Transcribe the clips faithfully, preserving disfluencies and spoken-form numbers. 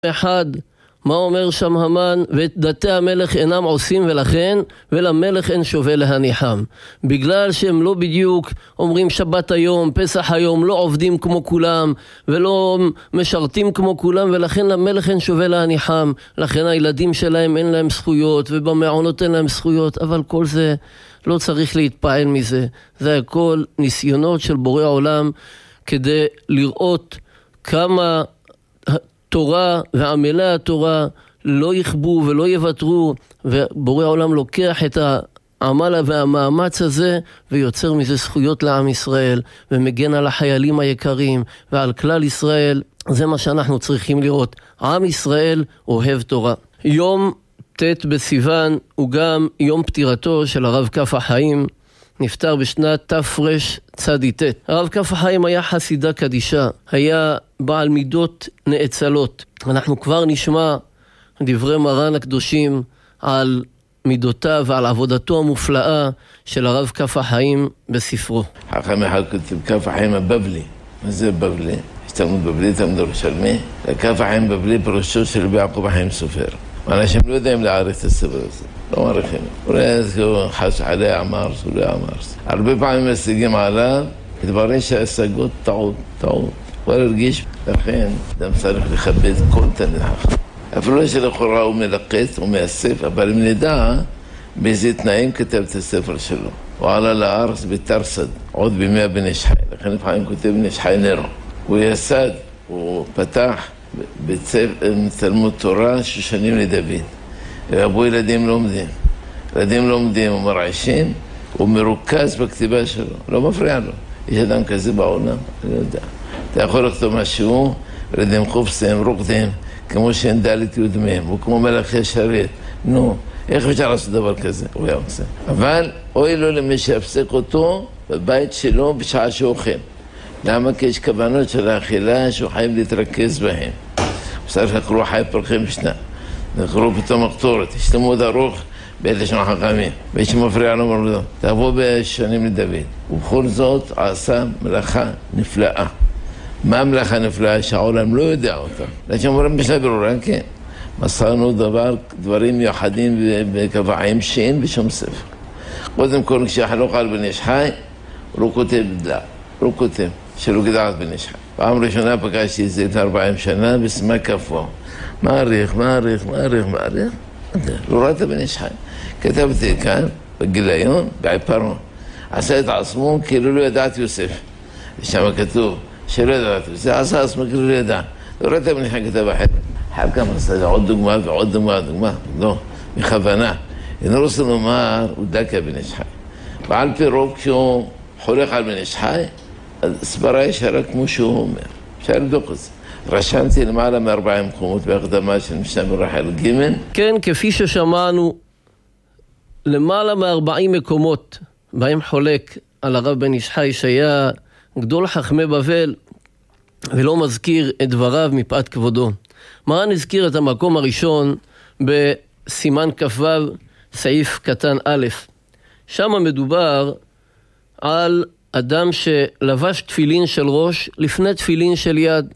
אחד, מה אומר שם המן? ואת דתי המלך אינם עושים ולכן ולמלך אין שווה להניחם. בגלל שהם לא בדיוק אומרים שבת היום, פסח היום, לא עובדים כמו כולם ולא משרתים כמו כולם, ולכן למלך אין שווה להניחם. לכן הילדים שלהם אין להם זכויות ובמעונות אין להם זכויות, אבל כל זה לא צריך להתפעל מזה. זה הכל ניסיונות של בורא העולם כדי לראות כמה תורה ועמלי התורה לא יכבו ולא יוותרו, ובורא העולם לוקח את העמל והמאמץ הזה ויוצר מזה זכויות לעם ישראל ומגן על החיילים היקרים ועל כלל ישראל. זה מה שאנחנו צריכים לראות. עם ישראל אוהב תורה. יום ת' בסיוון הוא גם יום פטירתו של הרב כף החיים, נפטר בשנת תרצ"ט. הרב כף החיים היה חסידה קדישה, היה בעל מידות נאצלות. אנחנו כבר נשמע דברי מרן הקדושים על מידותיו ועל עבודתו המופלאה של הרב כף החיים בספרו. חכם אחד כותב כף החיים הבבלי. מה זה בבלי? יש תלמוד בבלי, תלמוד ירושלמי. כף החיים בבלי פירושו של רבי יעקב החיים סופר. אנשים לא יודעים להעריך את הספר הזה, לא מעריכים. אולי הוא חש עליה אמרס, אולי אמרס. הרבה פעמים משיגים עליו, דברים שההשגות טעות, טעות. הוא הרגיש, לכן, אדם צריך לכבד כל תלמיד חכם. אפילו שלכאורה הוא מלקט, הוא מאסף, אבל אם נדע באיזה תנאים כתב את הספר שלו. הוא עלה לארץ בתרסד, עוד בימי בן איש חי. לכן לפעמים כותב בן איש חי נרו. הוא יסד, הוא פתח בתלמוד תורה ששנים לדוד. רבו ילדים לומדים. ילדים לומדים ומרעשים, הוא מרוכז בכתיבה שלו, לא מפריע לו. יש אדם כזה בעולם, אני לא יודע. אתה יכול לכתוב משהו, ילדים חופסים, רוקדים, כמו שאין דלת יודמים, הוא כמו מלך ישרת. נו, איך אפשר לעשות דבר כזה? הוא היה עושה. אבל אוי לו למי שיפסק אותו בבית שלו בשעה שהוא אוכל. למה? כי יש כוונות של האכילה שהוא חייב להתרכז בהן. צריך לקרוא חי פרחים בשנה. לקרוא פתאום הקטורת. יש לימוד ארוך באלה של החכמים. ויש שמפריע לו מרדו. תבוא בשנים לדוד. ובכל זאת עשה מלאכה נפלאה. מה המלאכה נפלאה? שהעולם לא יודע אותה. לכן אומרים בשנה ברורה, כן. מסרנו דבר, דברים מיוחדים בקבעים שאין בשום ספר. קודם כל, כשהחלוק על בן איש חי, הוא לא כותב דלה. הוא לא כותב. שלא גדעת בן איש חי. פעם ראשונה פגשתי את זה את ארבעים שנה בסמה כפו. מעריך, מעריך, מעריך, מעריך. לא ראית בן איש חי. כתבתי כאן, בגיליון, בעיפרון. עשה את עצמו כאילו לא ידעת יוסף. שם כתוב שלא ידעת יוסף. עשה עצמו כאילו לא ידע. לא ראית בן איש חי כתב אחרת. חייב כמה עשה עוד דוגמה ועוד דוגמה, דוגמה. לא, בכוונה. אני רוצה לומר, הוא דקה בן איש חי. ועל פי רוב כשהוא חולק על בן איש חי, הסברה ישרה כמו שהוא אומר. אפשר לבדוק את זה. רשמתי למעלה מארבעים מקומות בהקדמה של משנה ברחל ג'. כן, כפי ששמענו, למעלה מארבעים מקומות בהם חולק על הרב בן איש חי שהיה גדול חכמי בבל ולא מזכיר את דבריו מפאת כבודו. מרן הזכיר את המקום הראשון בסימן כ"ו סעיף קטן א'. שם מדובר על אדם שלבש תפילין של ראש לפני תפילין של יד,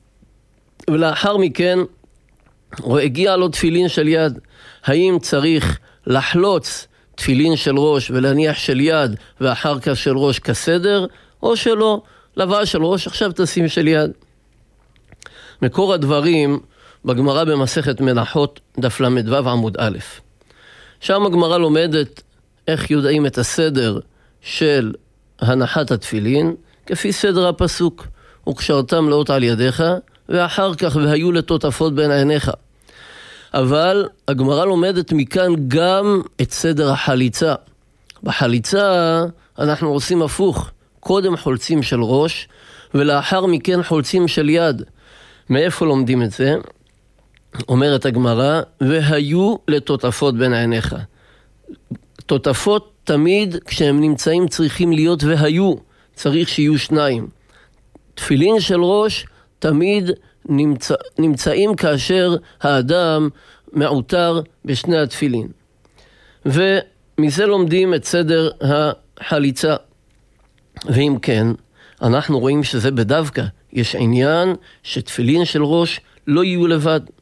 ולאחר מכן הוא הגיע לו תפילין של יד. האם צריך לחלוץ תפילין של ראש ולהניח של יד ואחר כך של ראש כסדר, או שלא, לבש של ראש עכשיו תשים של יד? מקור הדברים בגמרא במסכת מנחות דף למדו עמוד א'. שם הגמרא לומדת איך יודעים את הסדר של הנחת התפילין, כפי סדר הפסוק, וקשרתם לאות על ידיך, ואחר כך והיו לטוטפות בין עיניך. אבל הגמרא לומדת מכאן גם את סדר החליצה. בחליצה אנחנו עושים הפוך, קודם חולצים של ראש, ולאחר מכן חולצים של יד. מאיפה לומדים את זה? אומרת הגמרא, והיו לטוטפות בין עיניך. טוטפות תמיד כשהם נמצאים צריכים להיות והיו, צריך שיהיו שניים. תפילין של ראש תמיד נמצא, נמצאים כאשר האדם מעוטר בשני התפילין. ומזה לומדים את סדר החליצה. ואם כן, אנחנו רואים שזה בדווקא. יש עניין שתפילין של ראש לא יהיו לבד.